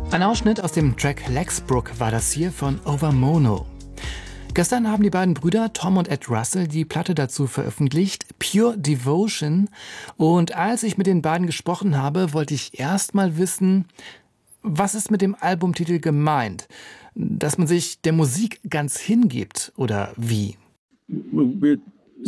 Ein Ausschnitt aus dem Track Lexbrook war das hier von Overmono. Gestern haben die beiden Brüder Tom und Ed Russell die Platte dazu veröffentlicht, Pure Devotion. Und als ich mit den beiden gesprochen habe, wollte ich erst mal wissen, was ist mit dem Albumtitel gemeint? Dass man sich der Musik ganz hingibt oder wie? Wir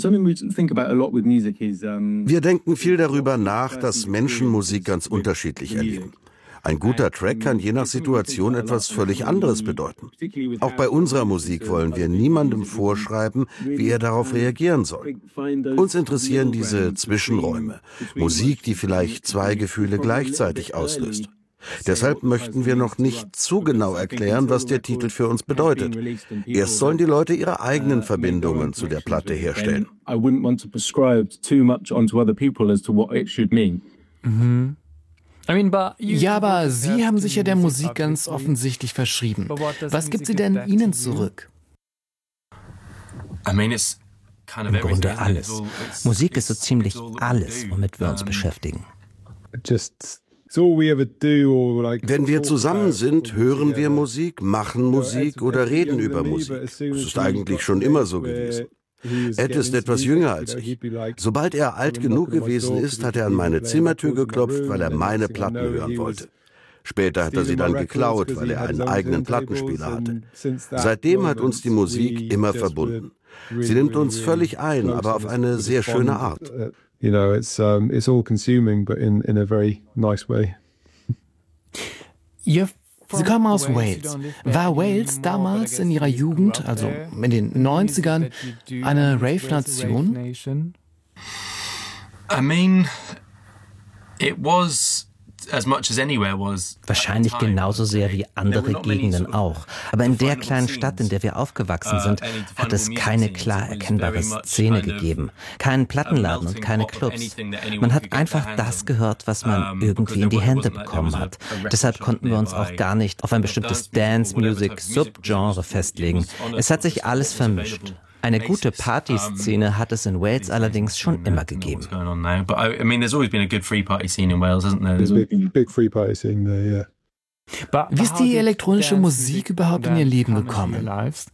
denken viel darüber nach, dass Menschen Musik ganz unterschiedlich erleben. Ein guter Track kann je nach Situation etwas völlig anderes bedeuten. Auch bei unserer Musik wollen wir niemandem vorschreiben, wie er darauf reagieren soll. Uns interessieren diese Zwischenräume, Musik, die vielleicht zwei Gefühle gleichzeitig auslöst. Deshalb möchten wir noch nicht zu genau erklären, was der Titel für uns bedeutet. Erst sollen die Leute ihre eigenen Verbindungen zu der Platte herstellen. Mhm. Ja, aber Sie haben sich ja der Musik ganz offensichtlich verschrieben. Was gibt sie denn Ihnen zurück? Im Grunde alles. Musik ist so ziemlich alles, womit wir uns beschäftigen. Wenn wir zusammen sind, hören wir Musik, machen Musik oder reden über Musik. Das ist eigentlich schon immer so gewesen. Ed ist etwas jünger als ich. Sobald er alt genug gewesen ist, hat er an meine Zimmertür geklopft, weil er meine Platten hören wollte. Später hat er sie dann geklaut, weil er einen eigenen Plattenspieler hatte. Seitdem hat uns die Musik immer verbunden. Sie nimmt uns völlig ein, aber auf eine sehr schöne Art. It's all consuming, but in a very nice way. Sie kommen aus Wales. War Wales damals in Ihrer Jugend, also in den 90ern, eine Rave-Nation? Wahrscheinlich genauso sehr wie andere Gegenden auch. Aber in der kleinen Stadt, in der wir aufgewachsen sind, hat es keine klar erkennbare Szene gegeben. Keinen Plattenladen und keine Clubs. Man hat einfach das gehört, was man irgendwie in die Hände bekommen hat. Deshalb konnten wir uns auch gar nicht auf ein bestimmtes Dance-Music-Subgenre festlegen. Es hat sich alles vermischt. Eine gute Partyszene hat es in Wales allerdings schon immer gegeben. Wie ist die elektronische Musik überhaupt in Ihr Leben gekommen?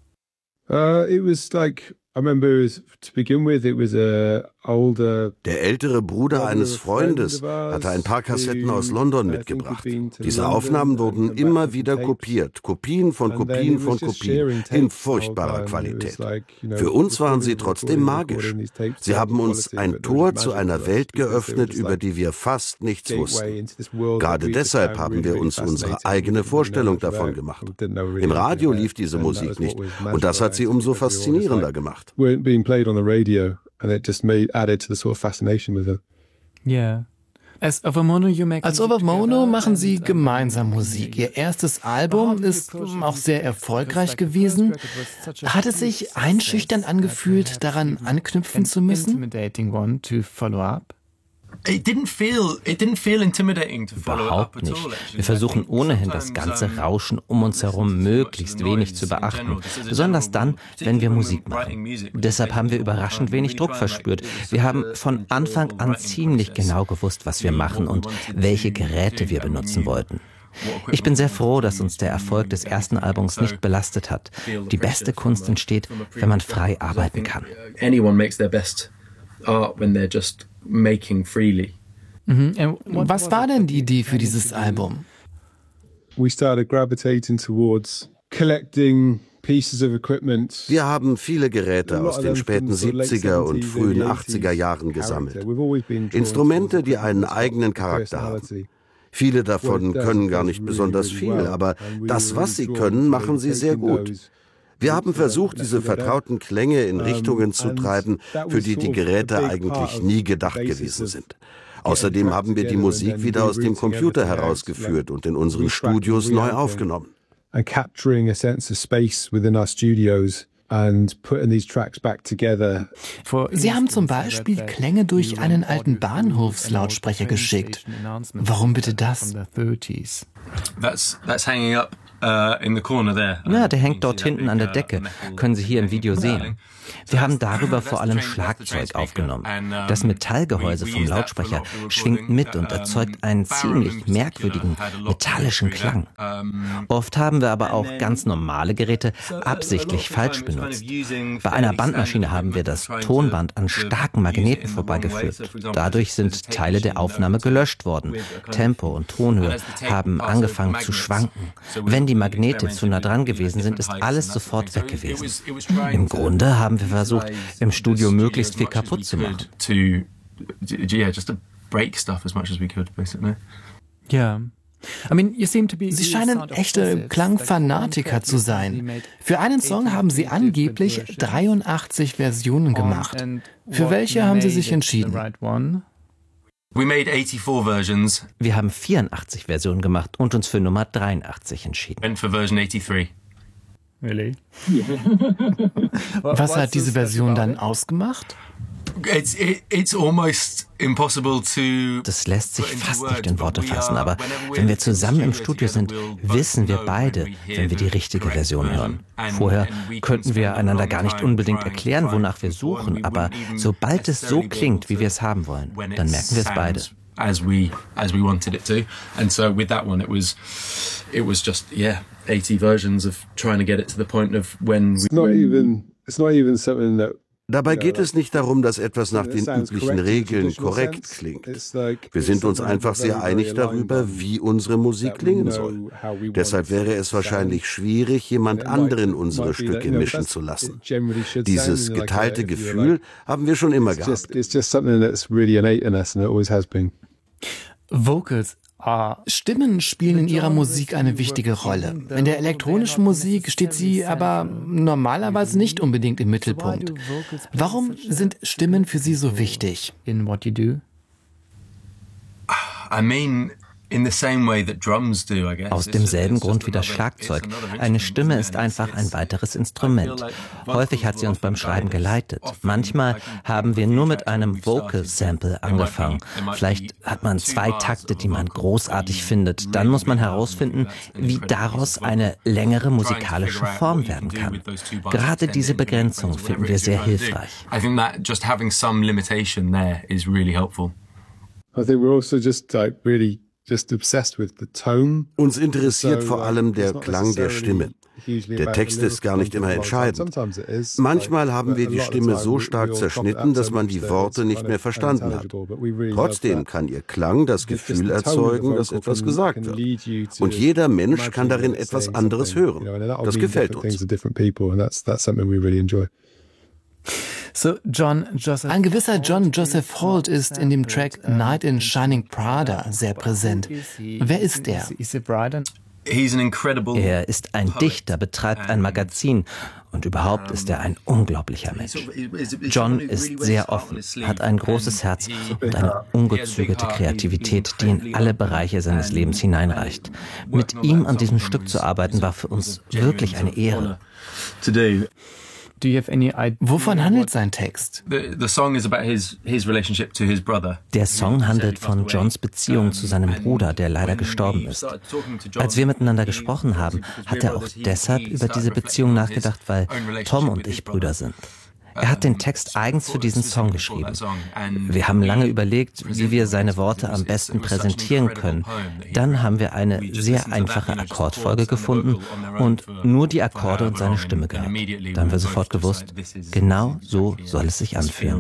Der ältere Bruder eines Freundes hatte ein paar Kassetten aus London mitgebracht. Diese Aufnahmen wurden immer wieder kopiert. Kopien von Kopien von Kopien in furchtbarer Qualität. Für uns waren sie trotzdem magisch. Sie haben uns ein Tor zu einer Welt geöffnet, über die wir fast nichts wussten. Gerade deshalb haben wir uns unsere eigene Vorstellung davon gemacht. Im Radio lief diese Musik nicht und das hat sie umso faszinierender gemacht. On the radio, and it just added to the sort of fascination with it. Yeah. Als Overmono machen Sie gemeinsam Musik. Ihr erstes Album ist auch sehr erfolgreich gewesen. Hat es sich einschüchternd angefühlt, daran anknüpfen zu müssen? Überhaupt nicht. Wir versuchen ohnehin das ganze Rauschen um uns herum möglichst wenig zu beachten. Besonders dann, wenn wir Musik machen. Deshalb haben wir überraschend wenig Druck verspürt. Wir haben von Anfang an ziemlich genau gewusst, was wir machen und welche Geräte wir benutzen wollten. Ich bin sehr froh, dass uns der Erfolg des ersten Albums nicht belastet hat. Die beste Kunst entsteht, wenn man frei arbeiten kann. Was war denn die Idee für dieses Album? We started gravitating towards collecting pieces of equipment. Wir haben viele Geräte aus den späten 70er und frühen 80er Jahren gesammelt. Instrumente, die einen eigenen Charakter haben. Viele davon können gar nicht besonders viel, aber das, was sie können, machen sie sehr gut. Wir haben versucht, diese vertrauten Klänge in Richtungen zu treiben, für die die Geräte eigentlich nie gedacht gewesen sind. Außerdem haben wir die Musik wieder aus dem Computer herausgeführt und in unseren Studios neu aufgenommen. Sie haben zum Beispiel Klänge durch einen alten Bahnhofslautsprecher geschickt. Warum bitte das? That's hanging up Ja, der hängt dort hinten an der Decke. Können Sie hier im Video sehen. Wir haben darüber vor allem Schlagzeug aufgenommen. Das Metallgehäuse vom Lautsprecher schwingt mit und erzeugt einen ziemlich merkwürdigen, metallischen Klang. Oft haben wir aber auch ganz normale Geräte absichtlich falsch benutzt. Bei einer Bandmaschine haben wir das Tonband an starken Magneten vorbeigeführt. Dadurch sind Teile der Aufnahme gelöscht worden. Tempo und Tonhöhe haben angefangen zu schwanken. Wenn die Magnete zu nah dran gewesen sind, ist alles sofort weg gewesen. Im Grunde haben wir versucht, im Studio möglichst viel kaputt zu machen. Ja. Sie scheinen echte Klangfanatiker zu sein. Für einen Song haben Sie angeblich 83 Versionen gemacht. Für welche haben Sie sich entschieden? Wir haben 84 Versionen gemacht und uns für Nummer 83 entschieden. Was hat diese Version dann ausgemacht? Das lässt sich fast nicht in Worte fassen, aber wenn wir zusammen im Studio sind, wissen wir beide, wenn wir die richtige Version hören. Vorher könnten wir einander gar nicht unbedingt erklären, wonach wir suchen, aber sobald es so klingt, wie wir es haben wollen, dann merken wir es beide. As we wanted it to, and so with that one it was just 80 versions of trying to get it to the point of when it's not even something that. Dabei geht es nicht darum, dass etwas nach den üblichen Regeln korrekt klingt. Wir sind uns einfach sehr einig darüber, wie unsere Musik klingen soll. Deshalb wäre es wahrscheinlich schwierig, jemand anderen unsere Stücke mischen zu lassen. Dieses geteilte Gefühl haben wir schon immer gehabt. Vocals. Stimmen spielen in Ihrer Musik eine wichtige Rolle. In der elektronischen Musik steht sie aber normalerweise nicht unbedingt im Mittelpunkt. Warum sind Stimmen für Sie so wichtig? In what you do? Aus demselben Grund wie das Schlagzeug. Eine Stimme ist einfach ein weiteres Instrument. Häufig hat sie uns beim Schreiben geleitet. Manchmal haben wir nur mit einem Vocal Sample angefangen. Vielleicht hat man 2 Takte, die man großartig findet. Dann muss man herausfinden, wie daraus eine längere musikalische Form werden kann. Gerade diese Begrenzung finden wir sehr hilfreich. I think that just having some limitation there is really helpful. I think we're also just really obsessed with the tone. Uns interessiert vor allem der Klang der Stimme. Der Text ist gar nicht immer entscheidend. Manchmal haben wir die Stimme so stark zerschnitten, dass man die Worte nicht mehr verstanden hat. Trotzdem kann ihr Klang das Gefühl erzeugen, dass etwas gesagt wird. Und jeder Mensch kann darin etwas anderes hören. Das gefällt uns. Ein gewisser John Joseph Holt ist in dem Track Night in Shining Prada sehr präsent. Wer ist er? Er ist ein Dichter, betreibt ein Magazin und überhaupt ist er ein unglaublicher Mensch. John ist sehr offen, hat ein großes Herz und eine ungezügelte Kreativität, die in alle Bereiche seines Lebens hineinreicht. Mit ihm an diesem Stück zu arbeiten, war für uns wirklich eine Ehre. Wovon handelt sein Text? Der Song handelt von Johns Beziehung zu seinem Bruder, der leider gestorben ist. Als wir miteinander gesprochen haben, hat er auch deshalb über diese Beziehung nachgedacht, weil Tom und ich Brüder sind. Er hat den Text eigens für diesen Song geschrieben. Wir haben lange überlegt, wie wir seine Worte am besten präsentieren können. Dann haben wir eine sehr einfache Akkordfolge gefunden und nur die Akkorde und seine Stimme gehört. Da haben wir sofort gewusst, genau so soll es sich anfühlen.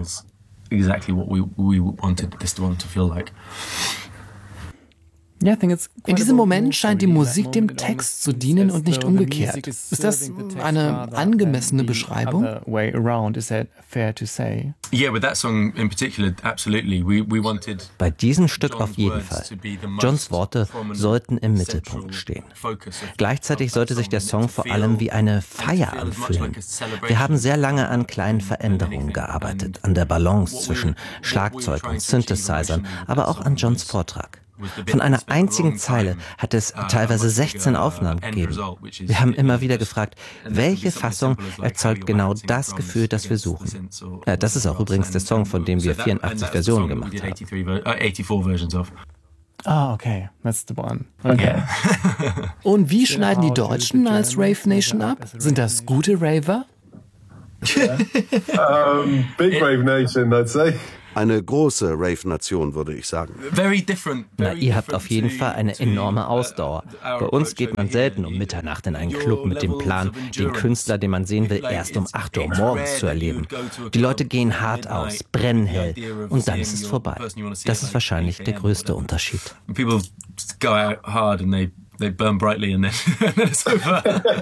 In diesem Moment scheint die Musik dem Text zu dienen und nicht umgekehrt. Ist das eine angemessene Beschreibung? Bei diesem Stück auf jeden Fall. Johns Worte sollten im Mittelpunkt stehen. Gleichzeitig sollte sich der Song vor allem wie eine Feier anfühlen. Wir haben sehr lange an kleinen Veränderungen gearbeitet, an der Balance zwischen Schlagzeug und Synthesizern, aber auch an Johns Vortrag. Von einer einzigen Zeile hat es teilweise 16 Aufnahmen gegeben. Wir haben immer wieder gefragt, welche Fassung erzeugt genau das Gefühl, das wir suchen. Das ist auch übrigens der Song, von dem wir 84 Versionen gemacht haben. Ah, okay. That's the one. Okay. Und wie schneiden die Deutschen als Rave Nation ab? Sind das gute Raver? Big Rave Nation, I'd say. Eine große Rave-Nation, würde ich sagen. Na, ihr habt auf jeden Fall eine enorme Ausdauer. Bei uns geht man selten um Mitternacht in einen Club mit dem Plan, den Künstler, den man sehen will, erst um 8 Uhr morgens zu erleben. Die Leute gehen hart aus, brennen hell und dann ist es vorbei. Das ist wahrscheinlich der größte Unterschied. People go out hard and they burn brightly and then it's over.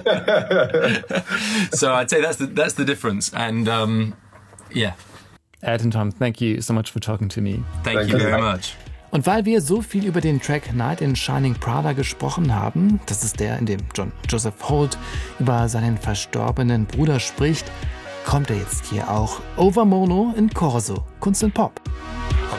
So I'd say that's the difference. And yeah. Ed and Tom, thank you so much for talking to me. Thank you very much. Und weil wir so viel über den Track Night in Shining Prada gesprochen haben, das ist der, in dem John Joseph Holt über seinen verstorbenen Bruder spricht, kommt er jetzt hier auch. Over Mono in Corso, Kunst und Pop.